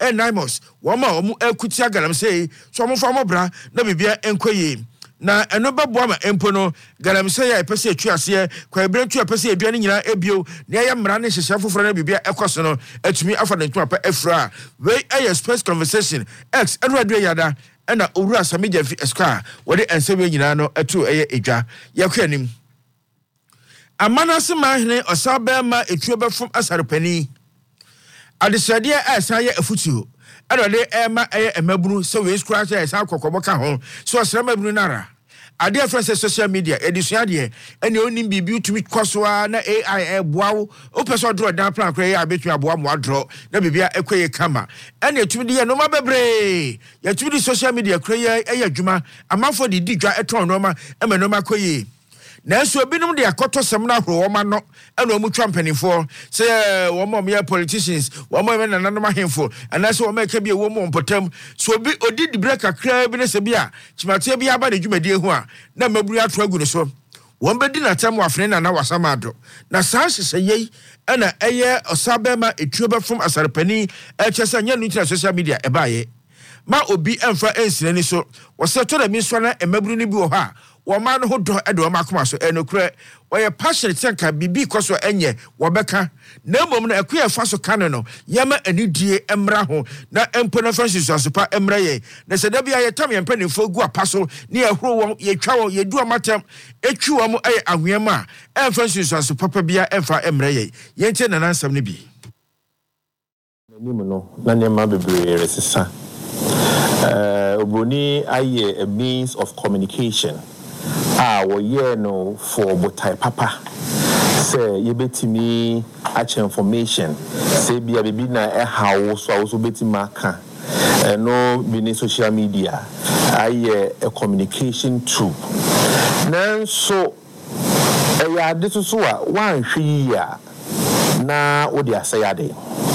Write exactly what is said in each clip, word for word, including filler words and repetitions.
Naimos wama omu ekutia galamsey so mo fa mo bra na bibia enkoye na eno beboa ma empo no galamsey ya epese atuase kwa ebrentu epese aduane nyina ebio na ya mra ne hyehye foforo na bibia ekoso no atumi afa ne ntuma pa efra we aye space conversation x enradu yada ena owura samija fi eska wode ensebe nyina no atu eye edwa yakwanim amanase mahene osabema etuo befom asarepani adesade asaye afutuo adode ema eye emabunu so we scratch esa kokoboka ho so osramabunu nara ade afrese social media edisua de ene onim bibi utumi kwasoa na A I eboawo opeso draw down plan kra ya betu aboa mo draw na bibia ekoye kama ene etumi de no ma bebre ya tumi social media kra ya eya adwuma amafo de didwa eton no ma ema no ma koye nanso ebinum de akoto sem na horo woma no ena omu trampanifo se womo me politicians womo me nananom ahemfo anaso womo eka bia womo mpotam so obi odi di break akra bi ne se bia chimate bia ba de dwumadie ho a na maburu ato agu ne so won bedi na tam wafne na na wasamado na saa hyehyeye ena eye osabema etuo befom asarepani echesa nya no ntira social media ebaye ma obi emfa ensire ni so woseto da mi so na emaburu ni bi wo ha woman no do edo makoma so enokre woye passionate senka bibi koso enye wobeka na mom no akuya fa so kane no yama anidie emra ho na empo na francis asopa emra ye na se da bia ye tam ye mpanifo gu apaso ne ehoro won ye twa won ye du amatam etwi won aye ahwema em francis asopa pa bia emfa emra ye ye nche na nansam ne bi nanim no na ne ma bebre resesa eh oboni aye a means of communication ah wo ye no for botai papa say ye betimi ache information say bia bibi na e hawo so awo so betimi aka eh no bi ni social media aye a communication tool nan so e ya de so so a wan hwi ya na wo dia say ade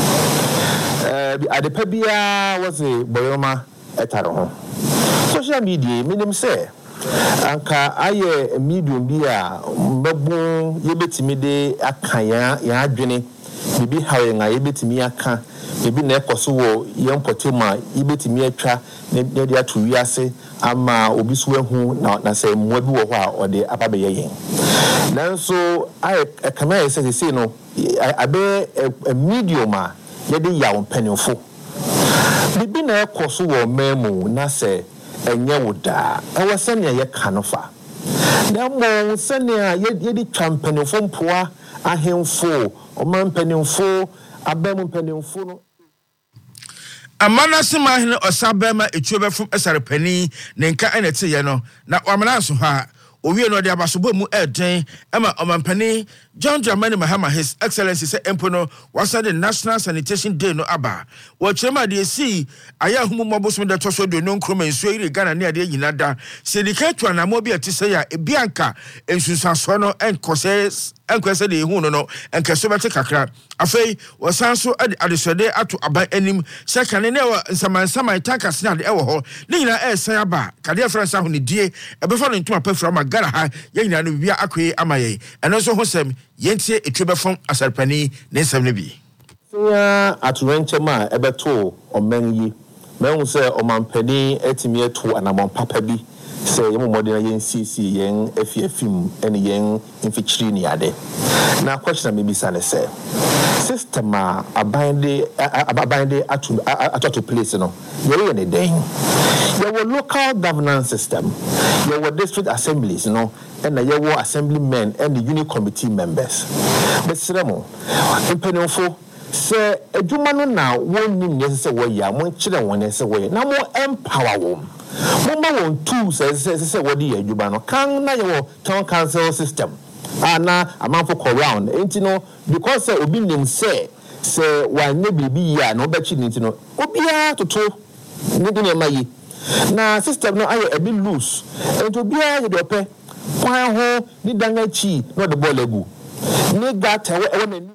eh ade pa bia wo say boyoma etaro ho social media minim say anka aye medium bia mbabun yebetimi de akanya ya adwene bibi hawe nga yebetimi aka bibi na ekoso wo yempotema yebetimi atwa ne de atu wiase ama obi so ehu na na say mwa bi wo ho a ode ababe yeyen nanso aye kamera say say no abe a medium a yede yawo mpanimfo bibi na ekoso wo memu na say enye woda ewa sene ye kanofa na mo sene ye di champanifo mpoa ahemfo o mampanifo abem mpanifo no amanase mahene osabema etuo befom esarepani ne nka enete ye no na wamana so ha owie no de abasobo mu eden ema omampani John Dramani Mahama His Excellency say empono wasa the National Sanitation Day no aba wo chema de si aya humu mobosom de toso do no nkroma nsuo ire Ghana ne ade nyina da sedikatu anamo bi ati say ya ebianka ensusanso no enkose enkwese de hu no no enkeso bete kakra afei wasanso ade adesode ato aban anim sekane ne wa nsamansama tankas na de ewo ho ne nyina esan aba kade fransa ho ne die ebefa no ntuma pafra ma Ghana ha ye nyina no bibia akoye amaye eno so ho sem yentie etwebefon asarpani ne nsam ne bi ya aturenchema ebeto omenyi mehu se omampani etimi eto anamon papa bi se yemo mode na yen sisi yen afiafim ene yen infichiri ni ade na question me bi sane se system a abande abande atu atu place no ye ne den your local governance system your district assemblies you know and your assemblymen and the unit committee members but seremo impenofo se adwuma no na wonni ne se wo ya mo kire won se wo na mo empower wo mo ma won tools se se wo di adwuma no kan na your town council system ana amanfo call round enti no because se obi nim se se wa nye bibi ya na obachi enti no obia toto ni ni mayi na system no aye a bit loose enti obia ye de ope kwan ho ni dangachi no de ball egu ni gata we we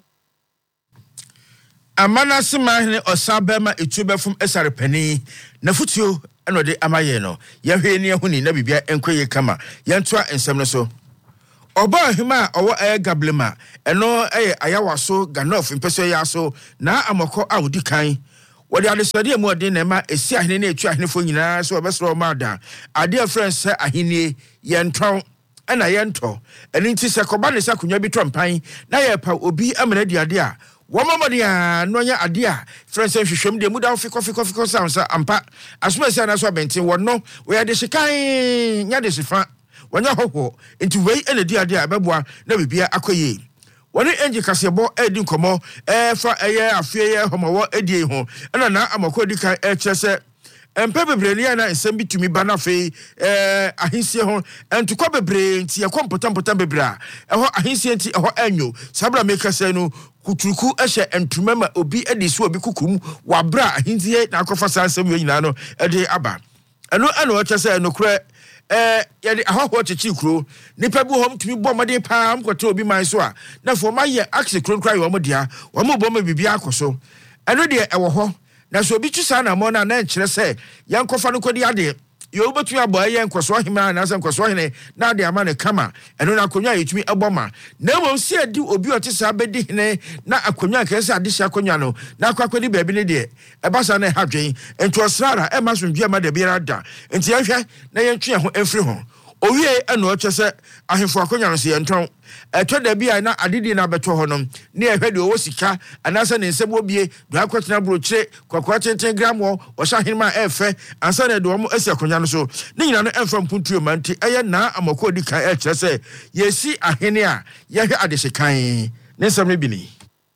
amanase mahene osabema etubefum esarepani na futuo eno de amaye no ye hwe ni ehuni na bibia enkoye kama yentoa ensem no so oba hima owo aye gablema eno aye ayawaso ganof impeso yaso na amako awudi kan wɔde adesade mu ɔde na ma esi ahene na etu ahene fo nyinaa so ɔbɛsrɛ ɔma da ade a friends sɛ ahenie yɛntɔn ɛna yɛntɔ ɛno nti sɛ kɔba ne sɛ konwa bi tɔ mpan na yɛpa obi amena di ade a wɔmɔmɔde a no nya ade a friends hwehwɛm de mu da fi kɔfi kɔfi kɔ sound sa ampa asoma sia na so abɛnten wɔno wɔyɛ de hyekan nya de hyefa wɔnya hɔhɔ nti wei ɛna di ade a bɛboa na bibia akɔyɛ wɔne enji kasebo edi nkɔmɔ ɛfa ɛyɛ afie yɛ homɔwɔ edi ho ɛna na amako di kan ɛkyɛ sɛ empe bebre ne na nsɛm bi tumi ba na fe eh ahensie ho entukɔ bebre nti yɛ kɔmpotampota bebre a ɛhɔ ahensie nti ɛhɔ anyo sabra meka sɛ no kuturuku ɛhyɛ ntuma ma obi edi so obi kukum wabra ahensie na akɔfa sansɛm yɛ nyina no ɛde aba ɛno ɛna ɔkyɛ sɛ nokorɛ eh yɛde ahɔhɔ kyekyi kuro nipa bi hom tumi bɔ mɔden paa mkɔtɔ obi man so a na fo ma yɛ axe kuro kura yɛ ɔmo dia ɔmo bɔ ma bibia akɔso ɛno deɛ ɛwɔ hɔ na so bi twisa na mo na na nkyerɛ sɛ yankɔfa no kɔdi ade yɛ obetumi abɔ ɛyɛ nkɔso ahema na sɛ nkɔso ahene na ade ama ne kama ɛno na akonnwa yɛtumi ɛbɔ ma na mo si adi obi ɔte saa bɛdi hene na akonnwa kɛse ade hyɛ akonnwa no na akɔkɔdi baabi ne deɛ ɛba sa na ɛhadwen nti ɔsrara ɛma so ndua ma da biara da nti yɛhwɛ na yɛntwe ho ɛmfiri ho owie ɛna ɔkyɛ sɛ ahemfo akonnwa no sɛ yɛntɔn ɛtɔ da bi a na adidi na bɛtɔ hɔ no ne ɛhwɛ de ɔwɔ sika anasa ne nsɛm obie do akɔtena brokyire kwakwa tenten gram wɔ ɔhyɛ ahenema ɛfɛ ansa na de wɔn asi akonnwa no so ne nyina no ɛmfa mpuntuo ma nti ɛyɛ na amako di kan ɛkyerɛ sɛ yɛsi ahene a yɛhwɛ adehyekan ne nsɛm no bi ni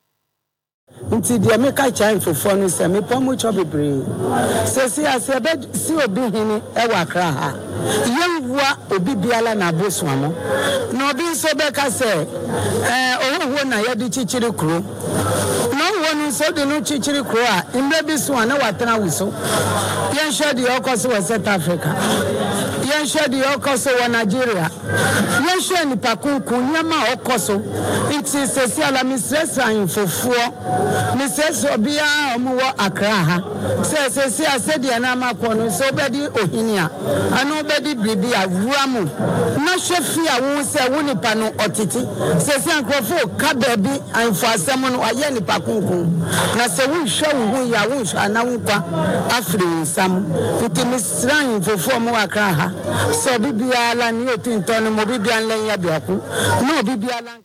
nti dia me ka chan fofo no se me pomo cho bebre se si ase be si obi hini e wa kra ha yewua obi biala na boso amo na obi so be ka se eh owo na ye di chichiri kro no wonu so de no chichiri kro a imbe bi so na watena wiso yen hwe de okoso wa South Africa yen hwe de okoso wa Nigeria yen hwe ni pakunkun nyama okoso nti se si ala mi stress an fofo Missus Obia omuwo Accra ha se se se asedi na makono so bedi ohinia anu bedi bibi awuramu na hwefi a wo se wo nipa no otiti se se ankrofo ka baabi anfo asem no aye nipa kunkun na se wo hwe wo hu ya wo hwe na wo kwa afri sam nti misran fofo mu Accra ha so bibia la ni otinto no mo bibia nlen ya biako no bibia la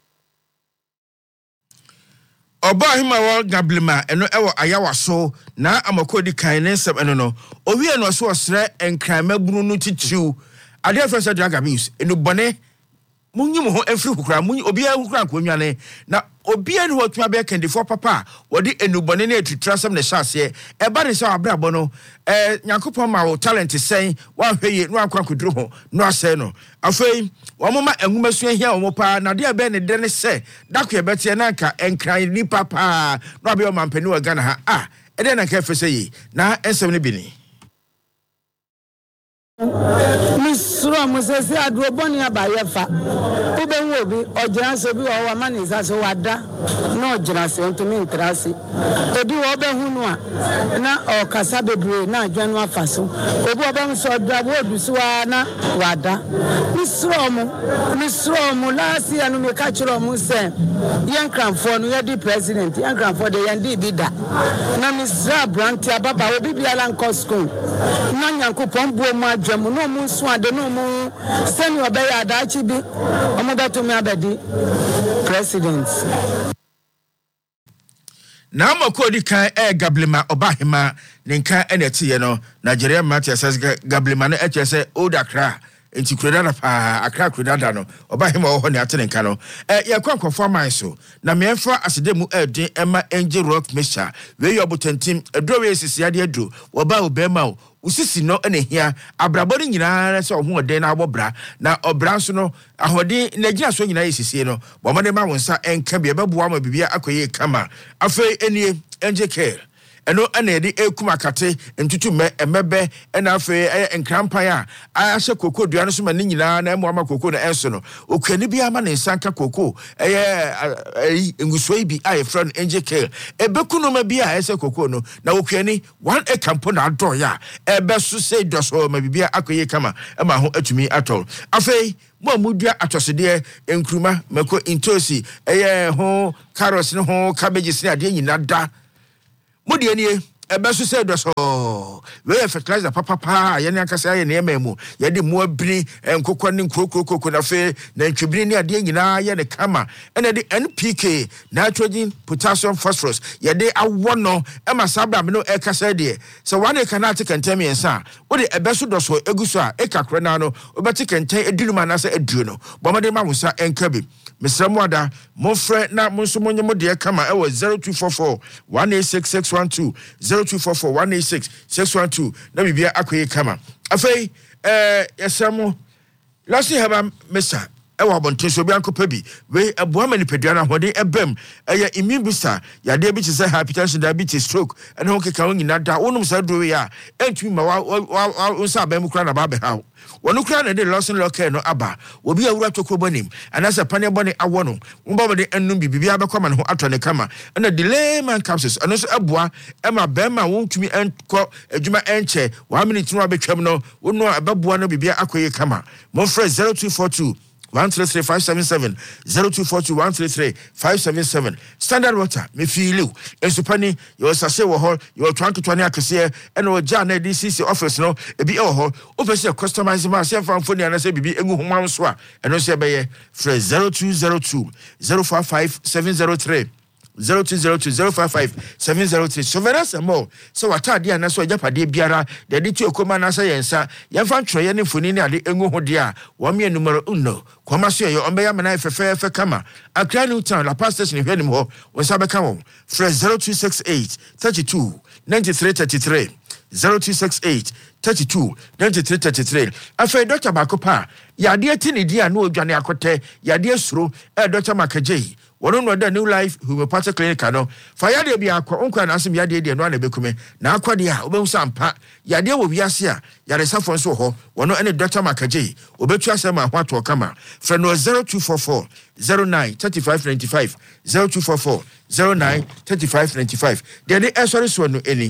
Oba hima wa gablima eno ewo ayawa so na amako di kan ne nsem eno no owie no so osre enkran mabunu no titiw ade afesa drug abuse eno bone munyi mo ho efri kukura munyi obi ahukura konwa ne na obi enu hotuma be kendifo papa wodi enu bone na etutrasem ne hyase e ba ne se abrabo no eh Nyankopon ma wo talent sen wa hweye no akwa kuduro ho no ase no afei wo mama enhuma so ahia wo pa na de be ne de ne se dakwe bete na nka enkran ni papa no abe o mampani wa Ghana ha ah e de na ka fese yi na ensem ne bi ni Misro musese adroboni abayefa ube wobi ojanse bi o wa manisa so wada na ojanse ontumi ntrase obi wo be hunu a na okasa bebre na adwanu afaso obi obe nso drabo odusuwa na wada misro mu misro mu lasi anu me ka kiro mu se yen kranfo no ye di president yen kranfo de yen di bida na misra branti ababa obi biala nko school na Nyankopon buo mu adwamu no mu so ade no mu seni obeya adachi bi omodato me abedi president na amako di kan e gablima obahema ne nkan eneti ye no Nigeria Matias gablima no eche se Old Accra enti kredada pa Accra kredada no obahema wo ho ne atene nkan no e ye kwankofo man so na memfa asedemu edin ema Angel Rock Mixture we yobotentim edrowe esisi ade adro wo ba obema o usisi no ene hia abrabori nyina se oho ode na abobra na obra so no ahode na gina so nyina esisi no bo mane ma wonsa enka bia beboa ma bibia akoye kama afei enie Angel Care eno ene de ekuma kate ntutu me emebe ena afei enkrampan a ahye koko dua no so ma ne nyina na emo ama koko na enso no okuani bia ma ne nsanka koko eye engusoi bi a efra no Angel Care ebekuno ma bia ese koko no na okuani one acre mpo na adọ ya ebe so sei doso ma bibia akoye kama ema ho atumi atọ afei mo mudua atosede enkruma mako intosi eye ho carrots no ho cabbages ne ade nyina da Mudi enie ebeso say do so we fertilizer papa pa ye ne akasa ye ne emamu ye de mo abiri enkokọ ne nkrokoko na fe na ntwebiri ne ade nyina ye ne kama ene de N P K nitrogen potassium phosphorus ye de awo no e ma sabra me no e kasa de so one e kana te kenten me nsa wo de ebeso do so eguso a e kakra na no obeti kenten eduru ma na se eduru no bomade ma wusa enkabi Misramwada, mon frère, na mon somonimo de kama, ewa zero two four four one eight six six one two, zero two four four one eight six six one two, na bibia akwe kama. Afei, eh, yasamo, lasi haba mesa, ewa bonte so bi anko pebi, we aboa mani peduana hode ebem, eya immune booster, ya diabetes, hypertension, diabetes, stroke, and honke kawangi nada, onum sa do ya, entumi ma wa wa unsa abemu kra na babe hawo. Wonu kra na de Lawson Locker no aba obi awura tokro bonim anasa pane bone awo no mba de ennum bibia abekoma ne ho atone kama na delay man capsules ano so aboa e ma bema wontumi enko adwuma enche one minute no abetwam no wonu ababoa no bibia akoye kama mon frère zero two four two one three three five seven seven zero two four two one three three five seven seven Standard Water me feel you esupani your sase wo ho your twenty twenty akese e no ja na D C C office no e bi e wo ho office customize ma se fan phone na se bibi engu homam so a e no se be ye fresh zero two zero two zero five five seven zero three zero two zero two zero five five seven zero three so very small so watade ana so ajapade biara de de ti okoma na say yensa yemfa ntroye ne foni ne ade engu ho de a wo me numero uno kwama so ye ombe ya mena fefe fe kama Accra New Town La Paz Station hwenim ho wo sa be kama fresh zero two six eight three two nine three three three zero two six eight three two nine three three three afei Doctor Bakopa yade ti ne dia na odwane akote yade suro e Doctor Makajeyi One no da New Life Homeopathic Clinic no fa yade bia akwa onkwa na asem yade de no na bekume na akwa de a obehu sampa yade wo wiase a yade safo nso ho wono ene Doctor Makajeyi obetu asem ahwato kama fra no zero two four four zero nine three five nine five zero two four four zero nine three five nine five de de esori so no eni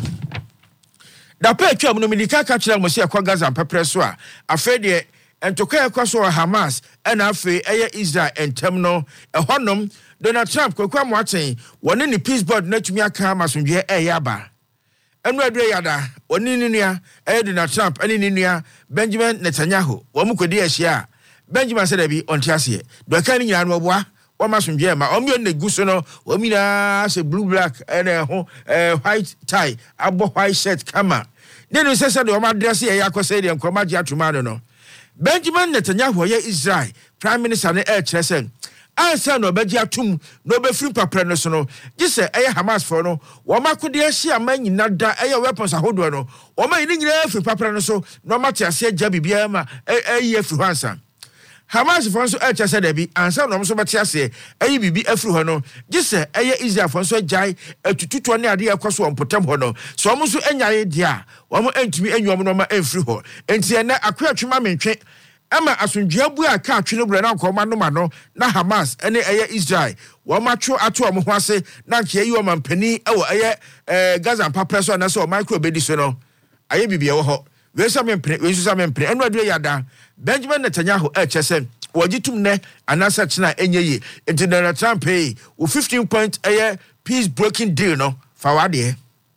da pa atwa no medika ka kira mo se akwa Gaza pepre so a afa de entoka ekwa so Hamas ena afa eye Israel entem no ehonom Donald Trump kokwa moaten woni ni peace board na tumi aka masonje e yaba enu adure yada woni ni nua e Donald Trump eni ni nua Benjamin Netanyahu wo mu kodi ahia Benjamin said bi ontiase do ka ni nyina no boa wo masonje ma o mi on neguso no wo mi na se blue black ene ho white tie abo white shirt kama ne no sese de o ma dress e yakose de nkroma gi atuma no Benjamin Netanyahu ye Israel prime minister ne e kyeresen ansa no beji atum no be free papre no so no gise eye Hamas for no wo makode ahia manyina da eye weapons ahodo no wo ma ni nyina free papre no so no mate ase agya bibia ma eye free hansa Hamas for so e kyerese da bi ansa no so bete ase eye bibi afri ho no gise eye Israel for so agya atututo ne ade ekoso ompotem ho no so mo so enyaye dia wo mo entumi enwom no ma enfri ho enti ene akwa atwuma mentwe Ama asunjia bu aka atwene bra na nkoma no ma no na Hamas ene eye Israel wo matwo ato omo ho ase na nke yi o mampani ewo eye eh Gaza papre so na so micro bedi so no aye bibia wo ho we so mempre we so mempre eno adure yada Benjamin Netanyahu e chese wogitum ne anasa chena enye enti Donald Trump pay wo fifteen point eye peace breaking deal no fa wade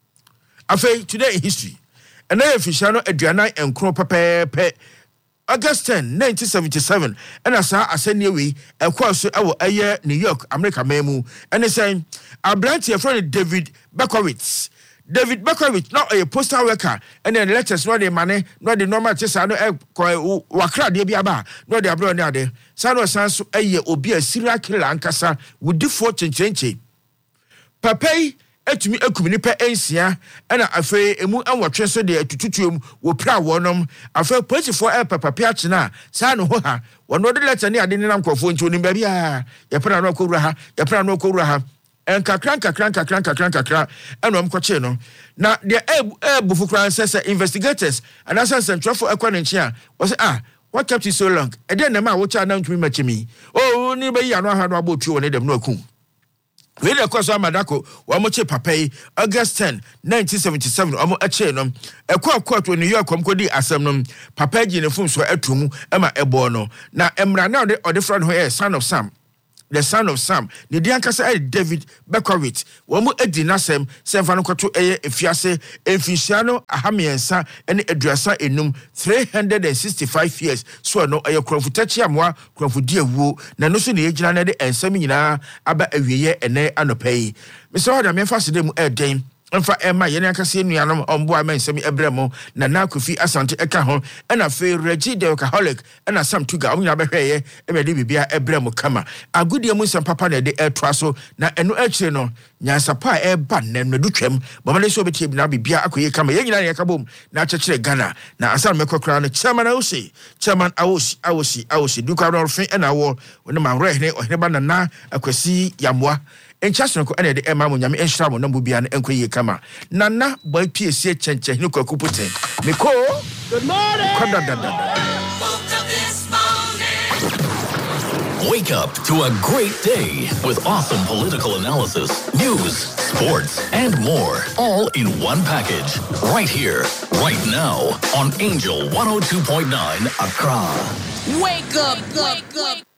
afei today in history ene official no aduana enkro pepepe August tenth nineteen seventy-seven and asa asenie we ekwa so ewo eye New York America memu and say Abrante your friend David Berkowitz David Berkowitz not a postal worker and then letters no the money no the normal tesa no e wakra de bia ba no the abro ne ade sa no san so eye obi a serial killer ankasa with the fortune change papai etumi ekumi nipa ensia ena afa emu anwotwe so de atututuom wo pra wonom afa police for e papapia chena sa no ho ha wono de letter ne ade ne nam krofo nti onim ba bia ye pra no akowura ha ye pra no akowura ha enkakran kakran kakran kakran kakran eno mkoche no na de ebufu kran sese investigators and as central for ekwanenchi a was ah what kept you so long e de na ma wo cha na ntumi machimi oh ni ba ya no ha no abotu woni dem no akum we de kwaso amadako wo mo che papai August tenth nineteen seventy-seven o mo ache no e kwa court New York kom kodi asem no papai gi ne fun so atumu e ma ebo no na emra na ode ode friend ho e son of Sam the son of Sam ne di ankasa e David Berkowitz wo mu edi nasem se mfa no kwoto eye efiase emfinhia no ahamiensa ene aduasa enum three hundred sixty-five years so no eye kronfutachi amoa kronfudi awuo na no so ne yegina na de ensam nyina aba awieye ene anopai me so hoda me mfa sede mu eden Mfa Emma yene akase nuanom ombo amensemi ebremo na na Kofi Asante eka ho na fe Reggie the alcoholic na Sam Tuga omunya behweye e me de bibia ebremo kama agudie mu nsem papa na de etra so na eno akire no nyansapa e ba na no dutwam bomale so betie bi na bibia akoye kama ye nyina ye kabom na chekire Ghana na asan mekokra no chairman awosi chairman awosi awosi awosi duka no fe na wo ne ma rehne ohne ba na na akwasi yamwa enchasno ko ene de ema mo nyame enhira mo nambu bia na enkoye kama nana boy piesie chenche hinu ko kuputen meko good morning Wake up to a great day with awesome political analysis, news, sports, and more, all in one package. Right here, right now, on Angel one oh two point nine Accra. Wake up, wake up.